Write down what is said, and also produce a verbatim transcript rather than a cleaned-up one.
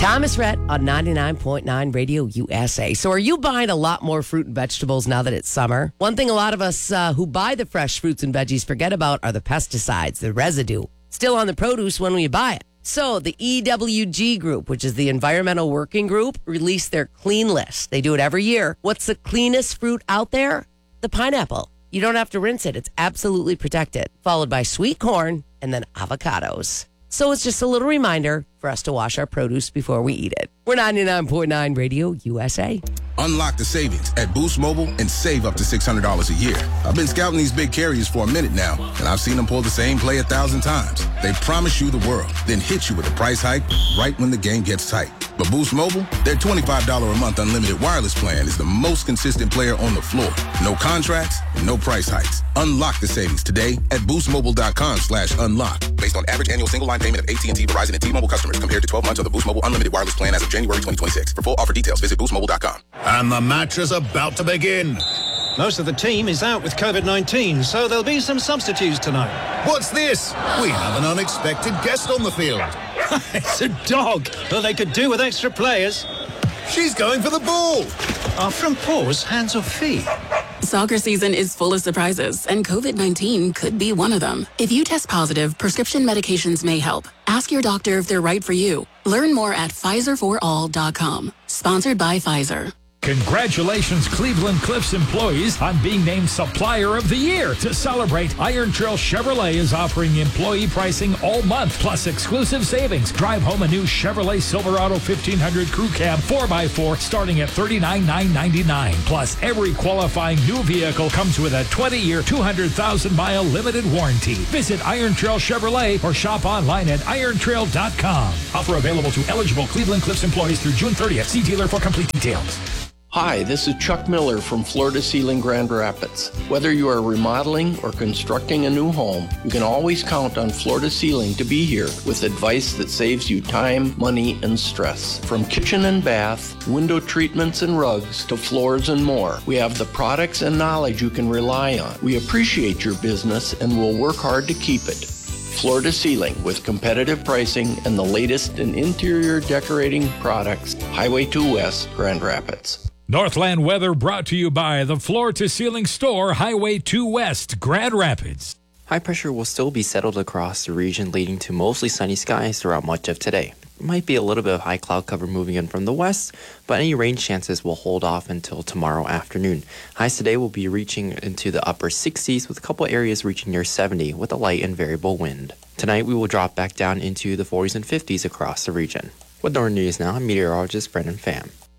Thomas Rhett on ninety-nine point nine Radio U S A. So are you buying a lot more fruit and vegetables now that it's summer? One thing a lot of us uh, who buy the fresh fruits and veggies forget about are the pesticides, the residue, still on the produce when we buy it. So the E W G Group, which is the Environmental Working Group, released their clean list. They do it every year. What's the cleanest fruit out there? The pineapple. You don't have to rinse it. It's absolutely protected. Followed by sweet corn and then avocados. So it's just a little reminder for us to wash our produce before we eat it. We're ninety-nine point nine Radio U S A. Unlock the savings at Boost Mobile and save up to six hundred dollars a year. I've been scouting these big carriers for a minute now, and I've seen them pull the same play a thousand times. They promise you the world, then hit you with a price hike right when the game gets tight. But Boost Mobile, their twenty-five dollars a month unlimited wireless plan is the most consistent player on the floor. No contracts, no price hikes. Unlock the savings today at boostmobile.com slash unlock. Based on average annual single line payment of A T and T, Verizon, and T-Mobile customers compared to twelve months of the Boost Mobile unlimited wireless plan as of January twenty twenty-six. For full offer details, visit boost mobile dot com. And the match is about to begin. Most of the team is out with COVID nineteen, so there'll be some substitutes tonight. What's this? We have an unexpected guest on the field. It's a dog. Well, they could do with extra players. She's going for the ball. Are front paws hands or feet? Soccer season is full of surprises, and COVID nineteen could be one of them. If you test positive, prescription medications may help. Ask your doctor if they're right for you. Learn more at Pfizer for all dot com. Sponsored by Pfizer. Congratulations, Cleveland Cliffs employees, on being named Supplier of the Year. To celebrate, Iron Trail Chevrolet is offering employee pricing all month, plus exclusive savings. Drive home a new Chevrolet Silverado fifteen hundred Crew Cab four by four starting at thirty-nine thousand nine hundred ninety-nine dollars. Plus, every qualifying new vehicle comes with a twenty-year, two hundred thousand mile limited warranty. Visit Iron Trail Chevrolet or shop online at iron trail dot com. Offer available to eligible Cleveland Cliffs employees through June thirtieth. See dealer for complete details. Hi, this is Chuck Miller from Floor to Ceiling Grand Rapids. Whether you are remodeling or constructing a new home, you can always count on Floor to Ceiling to be here with advice that saves you time, money, and stress. From kitchen and bath, window treatments and rugs, to floors and more, we have the products and knowledge you can rely on. We appreciate your business and will work hard to keep it. Floor to Ceiling with competitive pricing and the latest in interior decorating products. Highway two West, Grand Rapids. Northland weather brought to you by the Floor to Ceiling Store, Highway two West, Grand Rapids. High pressure will still be settled across the region, leading to mostly sunny skies throughout much of today. Might be a little bit of high cloud cover moving in from the west, but any rain chances will hold off until tomorrow afternoon. Highs today will be reaching into the upper sixties, with a couple areas reaching near seventy with a light and variable wind. Tonight we will drop back down into the forties and fifties across the region. With Northern News now, I'm meteorologist Brendan Pham.